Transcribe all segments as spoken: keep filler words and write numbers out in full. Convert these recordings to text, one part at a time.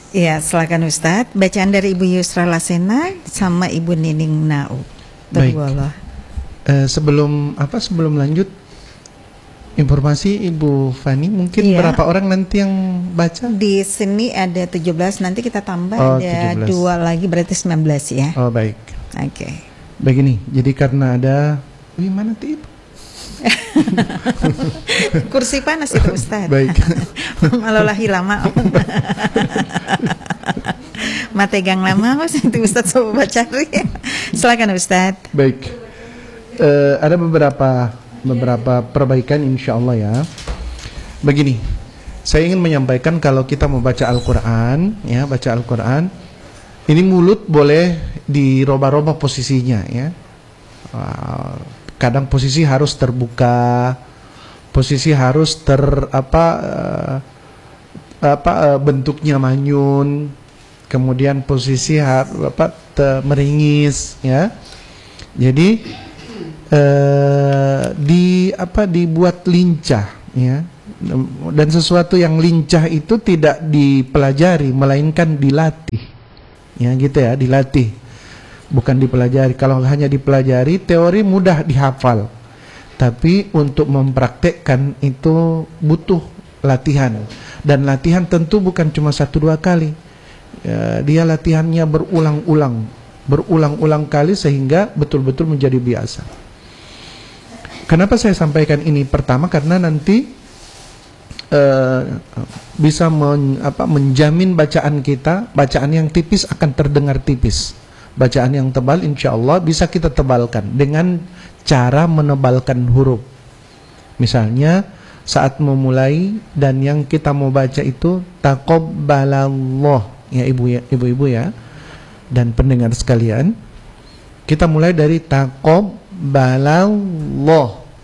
Iya, silakan Ustadz. Bacaan dari Ibu Yusra Lasena sama Ibu Nining Nau. Baik. Uh, sebelum apa? Sebelum lanjut, informasi Ibu Fani, mungkin iya. berapa orang nanti yang baca? Di sini ada tujuh belas, nanti kita tambah oh, ada tujuh belas. Dua lagi, berarti sembilan belas ya. Oh baik. Oke. Okay. Begini, jadi karena ada, wih mana tuh Ibu? Kursi panas itu Ustadz. Baik. Malolahi lama. Mategang lama Mas itu Ustadz coba cari. Silakan Ustadz. Baik. Uh, ada beberapa beberapa perbaikan insya Allah ya. Begini, saya ingin menyampaikan kalau kita membaca Al-Quran, ya baca Al-Quran, ini mulut boleh dirubah-rubah posisinya ya. Uh, Kadang posisi harus terbuka, posisi harus ter apa uh, apa uh, bentuknya manyun, kemudian posisi harus apa te, meringis ya. Jadi uh, di apa dibuat lincah ya. Dan sesuatu yang lincah itu tidak dipelajari melainkan dilatih. Ya gitu ya, dilatih. Bukan dipelajari. Kalau hanya dipelajari, teori mudah dihafal. Tapi untuk mempraktekkan itu butuh latihan. Dan latihan tentu bukan cuma satu dua kali. Ya, dia latihannya berulang-ulang, berulang-ulang kali sehingga betul-betul menjadi biasa. Kenapa saya sampaikan ini? Pertama karena nanti uh, bisa men, apa, menjamin bacaan kita, bacaan yang tipis akan terdengar tipis. Bacaan yang tebal insya Allah bisa kita tebalkan dengan cara menebalkan huruf. Misalnya saat memulai dan yang kita mau baca itu taqabbalallah ya ibu ya ibu-ibu ya dan pendengar sekalian, kita mulai dari taqabbalallah.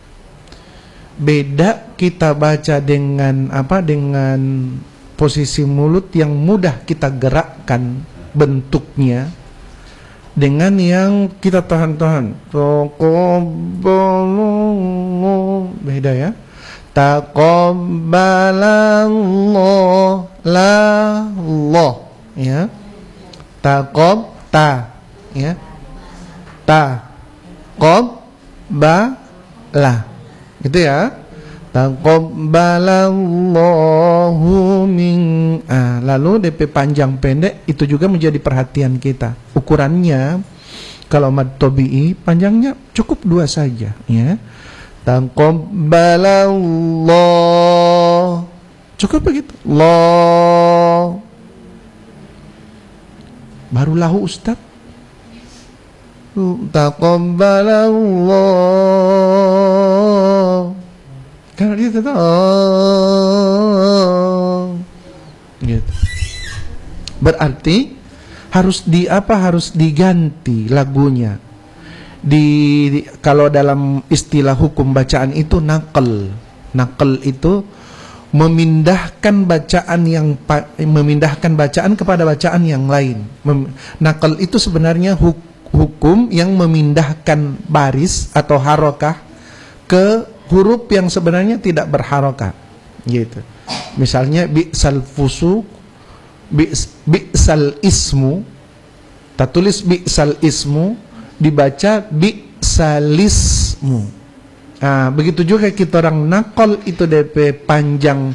Beda kita baca dengan apa? Dengan posisi mulut yang mudah kita gerakkan bentuknya dengan yang kita tahan-tahan. Taqabbalallah, beda ya. Taqabbalallah, la Allah ya. Taqab ta ya. Ta qab ba la. Gitu ya. Taqabbalallahu min ah, lalu D P panjang pendek itu juga menjadi perhatian kita. Ukurannya kalau mad tabi'i panjangnya cukup dua saja ya. Taqabbalallah. Cukup begitu. Allah. Baru lahu Ustaz. Taqabbalallah. Karena dia tetap oh, gitu. Berarti harus di apa harus diganti lagunya. Di, di kalau dalam istilah hukum bacaan itu naql. Naql itu memindahkan bacaan yang memindahkan bacaan kepada bacaan yang lain. Mem, naql itu sebenarnya huk, hukum yang memindahkan baris atau harokah ke huruf yang sebenarnya tidak berharokat gitu. Misalnya bi'sal fusuq, bi'sal ismu, tak tulis bi'sal ismu, dibaca bi'salismu. Nah, begitu juga kita orang nakol itu D P panjang.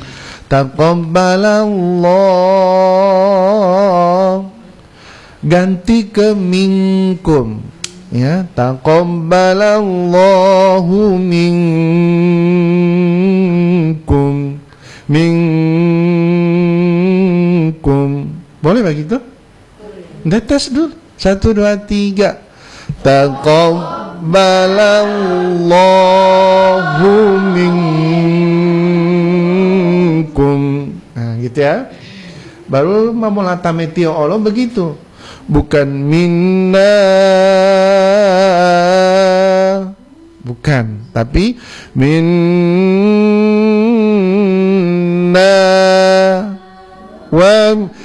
Taqabbalallah, ganti ke minkum ya. Taqabbalallahu minkum minkum. Boleh begitu? Udah tes dulu. Satu, dua, tiga. Taqabbalallahu minkum. Nah gitu ya. Baru mamulatameti Allah begitu. Bukan minna, bukan, tapi minna wa